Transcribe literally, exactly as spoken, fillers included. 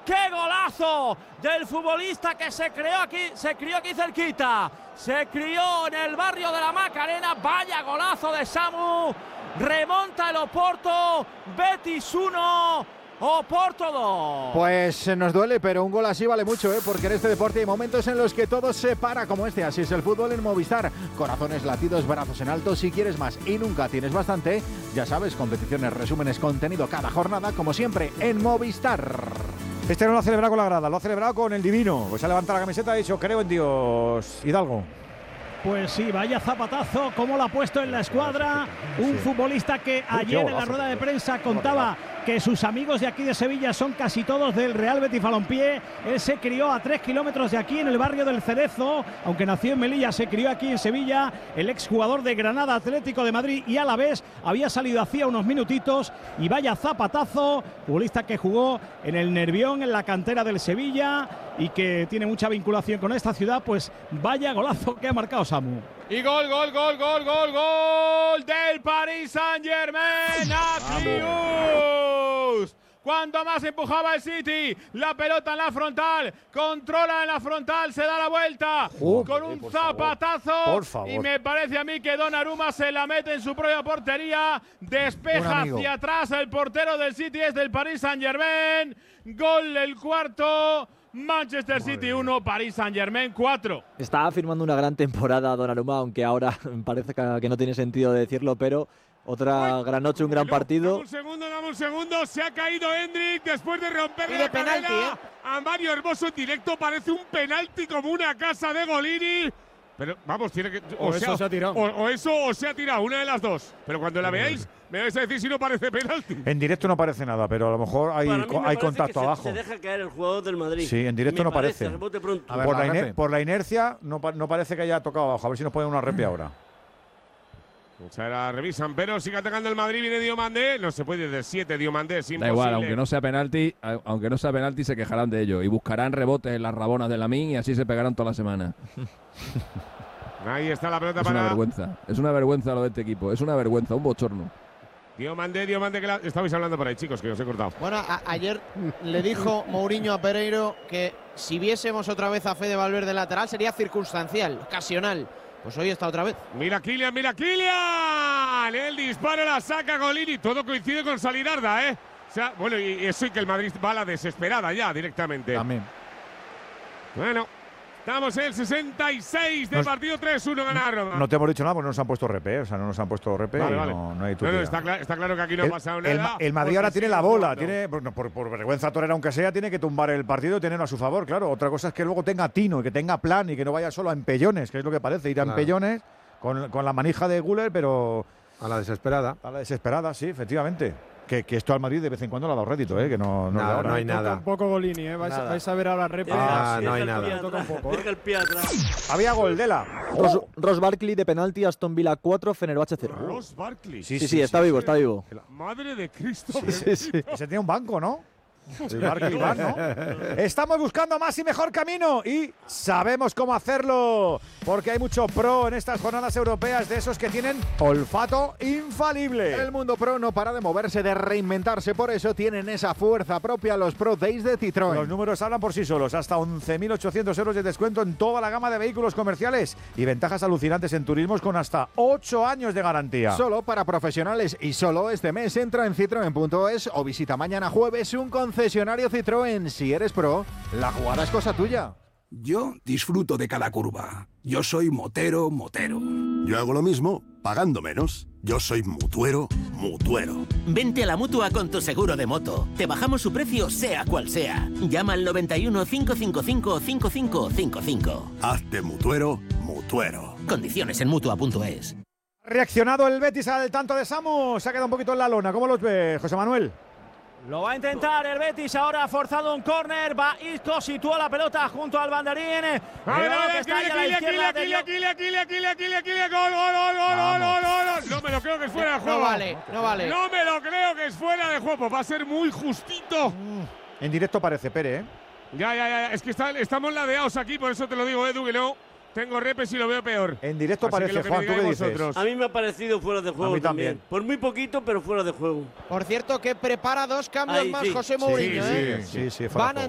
¡Qué golazo del futbolista que se creó aquí, se crió aquí cerquita! Se crió en el barrio de la Macarena. ¡Vaya golazo de Samu! Remonta el Oporto. Betis uno, Oporto dos. Pues nos duele, pero un gol así vale mucho, ¿eh? Porque en este deporte hay momentos en los que todo se para como este. Así es el fútbol en Movistar. Corazones latidos, brazos en alto. Si quieres más y nunca tienes bastante, ya sabes, competiciones, resúmenes, contenido cada jornada, como siempre, en Movistar. Este no lo ha celebrado con la grada, lo ha celebrado con el divino. Pues ha levantado la camiseta y ha dicho, creo en Dios, Hidalgo. Pues sí, vaya zapatazo, cómo lo ha puesto en la escuadra. Un futbolista que ayer en la rueda de prensa contaba que sus amigos de aquí de Sevilla son casi todos del Real Betis Balompié. Él se crió a tres kilómetros de aquí, en el barrio del Cerezo. Aunque nació en Melilla, se crió aquí en Sevilla. El exjugador de Granada, Atlético de Madrid y Alavés había salido hacía unos minutitos. Y vaya zapatazo, futbolista que jugó en el Nervión, en la cantera del Sevilla, y que tiene mucha vinculación con esta ciudad. Pues vaya golazo que ha marcado Samu. Y gol, gol, gol, gol, gol, gol del Paris Saint-Germain. Atrius. Cuando más empujaba el City, la pelota en la frontal, controla en la frontal, se da la vuelta uh, con un por zapatazo favor, por favor. Y me parece a mí que Donnarumma se la mete en su propia portería, despeja hacia atrás, el portero del City es del Paris Saint-Germain. Gol el cuarto. Manchester City uno, Paris Saint-Germain cuatro. Está firmando una gran temporada Donnarumma, aunque ahora parece que no tiene sentido decirlo, pero otra Uy, gran noche, un gran no, partido. Dame un segundo, dame un segundo. Se ha caído Hendrik después de romperle de la penalti, carrera ¿eh? a Mario Hermoso en directo. Parece un penalti como una casa de Golini. Pero vamos, tiene que. O, o eso sea, se ha tirado. O, o eso o se ha tirado, una de las dos. Pero cuando la veáis, me vais a decir si no parece penalti. En directo no parece nada, pero a lo mejor hay, co hay contacto que abajo. Se, se deja caer el jugador del Madrid. Sí, en directo me no parece. parece. A ver, por, la la por la inercia, no, no parece que haya tocado abajo. A ver si nos ponen una repe ahora. O sea, la revisan, pero sigue atacando el Madrid, viene Diomandé. No se puede de siete, Diomandé, es imposible. Da igual, aunque no sea penalti, aunque no sea penalti, se quejarán de ello y buscarán rebotes en las rabonas de Lamine y así se pegarán toda la semana. Ahí está la pelota es para… Es una vergüenza, es una vergüenza lo de este equipo, es una vergüenza, un bochorno. Diomandé, Diomandé, que la… estabais hablando por ahí, chicos, que os he cortado. Bueno, a ayer le dijo Mourinho a Pereiro que si viésemos otra vez a Fede Valverde lateral sería circunstancial, ocasional. Pues hoy está otra vez. Mira Kylian, mira Kylian. El disparo la saca Golini. Todo coincide con Salinarda, ¿eh? O sea, bueno, y eso y que el Madrid va a la desesperada ya directamente. También. Bueno, estamos en el sesenta y seis del partido, tres uno gana Roma. No te hemos dicho nada porque no nos han puesto repe, o sea, no nos han puesto repe. Vale, y vale. No, no hay no, no, está, cl está claro que aquí no el, ha pasado el, nada. El Madrid ahora tiene la bola, tiene por, por, por vergüenza torera aunque sea, tiene que tumbar el partido y tenerlo a su favor, claro. Otra cosa es que luego tenga tino y que tenga plan y que no vaya solo a empellones, que es lo que parece, ir a claro. empellones con, con la manija de Güler, pero… A la desesperada. A la desesperada, sí, efectivamente. Que, que esto al Madrid de vez en cuando le ha dado rédito, ¿eh? Que no, no, nada, ahora. no hay nada. Un poco Golini, ¿eh? Vais, vais a ver ahora repe. Ah, no hay nada. Toca un poco, ¿eh? el pie atrás. Había gol de la… Ross, Ross Barkley de penalti, Aston Villa cuatro, Fenerbahce cero. Ross Barkley. Sí, sí, sí, sí está sí, vivo, sí. está vivo. Madre de Cristo. Sí, sí, sí. Se tiene un banco, ¿no? El Barkley Iván, ¿no? Estamos buscando más y mejor camino y sabemos cómo hacerlo, porque hay mucho pro en estas jornadas europeas, de esos que tienen olfato infalible. El mundo pro no para de moverse, de reinventarse, por eso tienen esa fuerza propia los Pro Days de Citroën. Los números hablan por sí solos, hasta once mil ochocientos euros de descuento en toda la gama de vehículos comerciales y ventajas alucinantes en turismos con hasta ocho años de garantía. Solo para profesionales y solo este mes. Entra en citroen punto es o visita mañana jueves un concesionario Citroën. Si eres pro, la jugada es cosa tuya. Yo disfruto de cada curva. Yo soy motero, motero. Yo hago lo mismo, pagando menos. Yo soy mutuero, mutuero. Vente a la Mutua con tu seguro de moto. Te bajamos su precio sea cual sea. Llama al noventa y uno, cinco cinco cinco, cinco cinco cinco cinco. Hazte mutuero, mutuero. Condiciones en mutua punto es. Reaccionado el Betis al tanto de Samu. Se ha quedado un poquito en la lona. ¿Cómo los ves, José Manuel? Lo va a intentar el Betis, ahora ha forzado un córner, va Isco, sitúa la pelota junto al banderín. A ver, a ver, aquí, aquí, aquí, aquí, aquí, aquí, aquí, aquí, aquí, gol, gol, gol, gol, gol, gol, gol. No me lo creo que es fuera de juego. No vale, no vale. No me lo creo que es fuera de juego, va a ser muy justito. En directo parece, Pere, ¿eh? Ya, ya, ya, es que está, estamos ladeados aquí, por eso te lo digo, Edu, que no tengo repes y lo veo peor. En directo Así parece, Juan, ¿tú qué dices? Vosotros. A mí me ha parecido fuera de juego a mí también. también. Por muy poquito, pero fuera de juego. Por cierto, que prepara dos cambios Ahí, más sí. José Mourinho, sí, ¿eh? Sí, sí, sí, Van a